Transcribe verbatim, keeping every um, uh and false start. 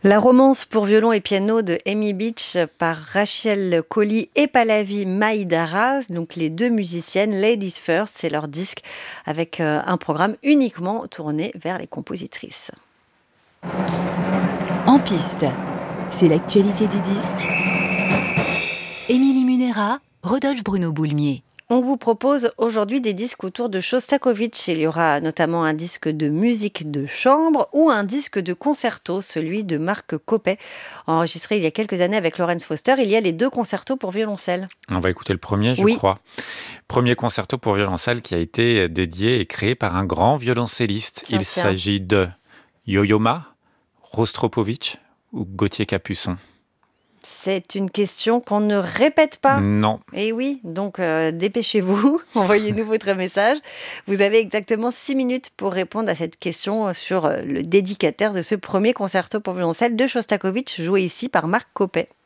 La romance pour violon et piano de Amy Beach par Rachel Collie et Pallavi Mahidara, donc les deux musiciennes, Ladies First, c'est leur disque avec euh, un programme uniquement tourné vers les compositrices. En piste, c'est l'actualité du disque. Émilie Munera, Rodolphe Bruno Boulmier. On vous propose aujourd'hui des disques autour de Shostakovich. Il y aura notamment un disque de musique de chambre ou un disque de concerto, celui de Marc Coppet, enregistré il y a quelques années avec Lawrence Foster. Il y a les deux concertos pour violoncelle. On va écouter le premier, je Oui. crois. Premier concerto pour violoncelle qui a été dédié et créé par un grand violoncelliste. Tiens, Il tiens. s'agit de Yo-Yo Ma, Rostropovitch ou Gauthier Capuçon. C'est une question qu'on ne répète pas. Non. Et oui, donc euh, dépêchez-vous, envoyez-nous votre message. Vous avez exactement six minutes pour répondre à cette question sur euh, le dédicataire de ce premier concerto pour violoncelle de Shostakovich, joué ici par Marc Coppet.